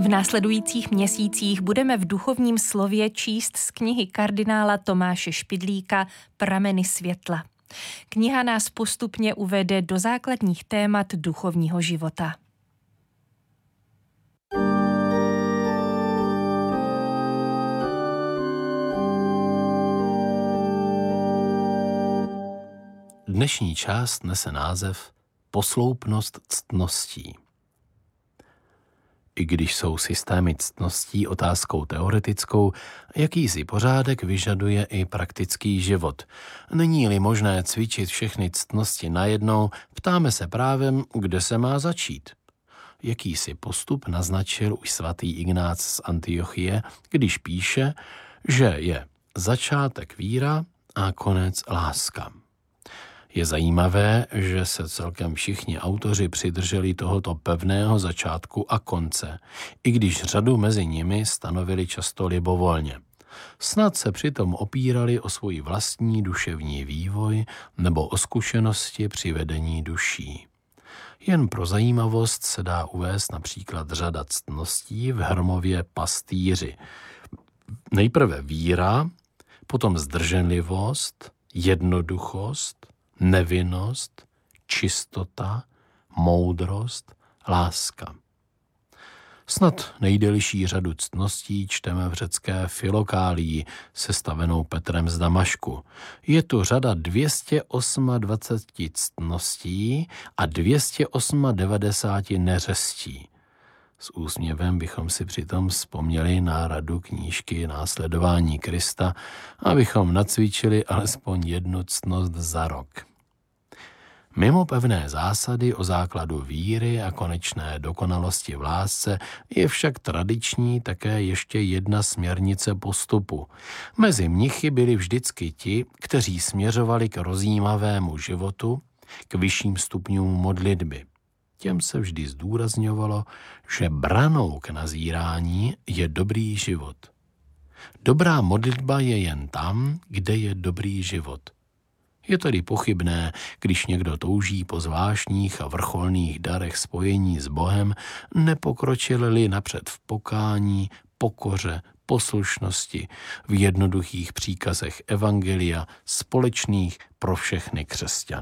V následujících měsících budeme v duchovním slově číst z knihy kardinála Tomáše Špidlíka Prameny světla. Kniha nás postupně uvede do základních témat duchovního života. Dnešní část nese název Posloupnost ctností. I když jsou systémy ctností otázkou teoretickou, jakýsi pořádek vyžaduje i praktický život. Není-li možné cvičit všechny ctnosti najednou, ptáme se právem, kde se má začít. Jakýsi postup naznačil už svatý Ignác z Antiochie, když píše, že je začátek víra a konec láska. Je zajímavé, že se celkem všichni autoři přidrželi tohoto pevného začátku a konce, i když řadu mezi nimi stanovili často libovolně. Snad se přitom opírali o svůj vlastní duševní vývoj nebo o zkušenosti při vedení duší. Jen pro zajímavost se dá uvést například řada ctností v Hrmově Pastýři. Nejprve víra, potom zdrženlivost, jednoduchost, nevinnost, čistota, moudrost, láska. Snad nejdelší řadu ctností čteme v řecké Filokálii, sestavenou Petrem z Damašku. Je tu řada 228 ctností a 298 neřestí. S úsměvem bychom si přitom vzpomněli na radu knížky Následování Krista, abychom nacvičili alespoň jednu ctnost za rok. Mimo pevné zásady o základu víry a konečné dokonalosti v lásce je však tradiční také ještě jedna směrnice postupu. Mezi mnichy byli vždycky ti, kteří směřovali k rozjímavému životu, k vyšším stupňům modlitby. Těm se vždy zdůrazňovalo, že branou k nazírání je dobrý život. Dobrá modlitba je jen tam, kde je dobrý život. Je tedy pochybné, když někdo touží po zvláštních a vrcholných darech spojení s Bohem, nepokročil-li napřed v pokání, pokoře, poslušnosti, v jednoduchých příkazech evangelia společných pro všechny křesťany.